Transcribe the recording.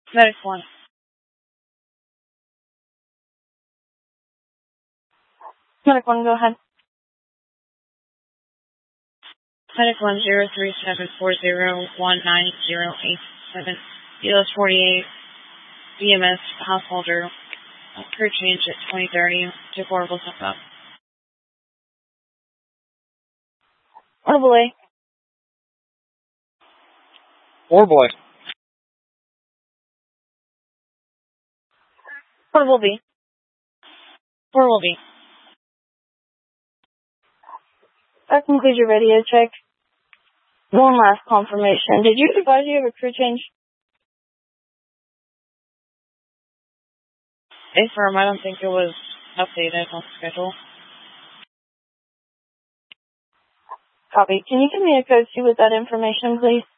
Medic 1. Medic 1, go ahead. Medic 1-03740-19087. EOS 48. BMS householder. Crew change at 2030 to portable step up. Portable A. Portable A. Portable B. Portable B. That concludes your radio check. One last confirmation. Did you advise you have a crew change? Affirm, I don't think it was updated on schedule. Copy. Can you give me a code 2 with that information, please?